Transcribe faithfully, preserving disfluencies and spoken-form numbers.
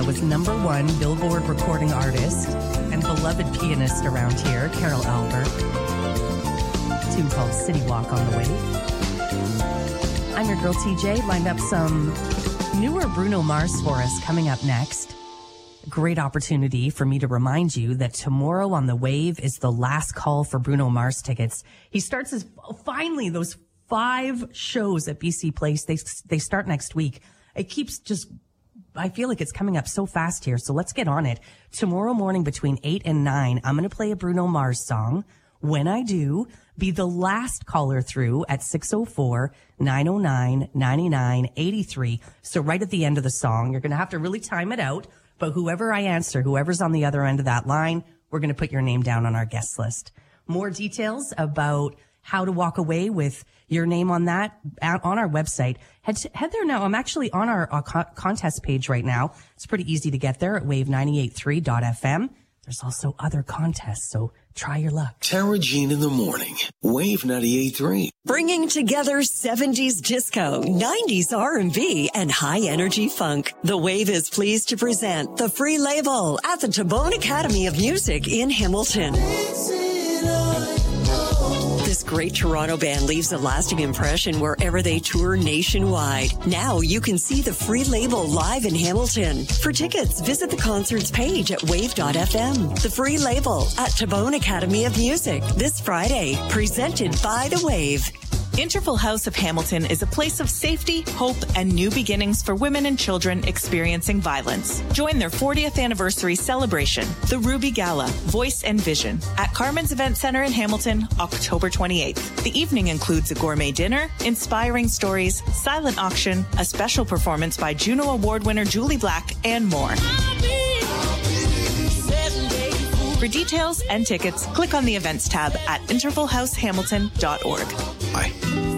That was number one Billboard recording artist and beloved pianist around here, Carol Albert. A tune called City Walk on the Wave. I'm your girl T J, lined up some newer Bruno Mars for us coming up next. A great opportunity for me to remind you that tomorrow on the Wave is the last call for Bruno Mars tickets. He starts his, finally, those five shows at B C Place. They, they start next week. It keeps just, I feel like it's coming up so fast here. So let's get on it. Tomorrow morning between eight and nine, I'm going to play a Bruno Mars song. When I do, be the last caller through at six oh four, nine oh nine, nine nine eight three. So right at the end of the song, you're going to have to really time it out. But whoever I answer, whoever's on the other end of that line, we're going to put your name down on our guest list. More details about how to walk away with your name on that on our website. Head, to, head there now. I'm actually on our, our co- contest page right now. It's pretty easy to get there at wave nine eight three dot f m. There's also other contests, so try your luck. Tara Jean in the morning. Wave ninety-eight point three. Bringing together seventies disco, nineties R and B, and high-energy funk. The Wave is pleased to present The Free Label at the Tabone Academy of Music in Hamilton. This great Toronto band leaves a lasting impression wherever they tour nationwide. Now you can see The Free Label live in Hamilton. For tickets, visit the concerts page at wave dot f m. The Free Label at Tabone Academy of Music this Friday, presented by The Wave. Interval House of Hamilton is a place of safety, hope, and new beginnings for women and children experiencing violence. Join their fortieth anniversary celebration, the Ruby Gala, Voice and Vision, at Carmen's Event Center in Hamilton, October twenty-eighth. The evening includes a gourmet dinner, inspiring stories, silent auction, a special performance by Juno Award winner Julie Black, and more. For details and tickets, click on the events tab at interval house hamilton dot org. Bye.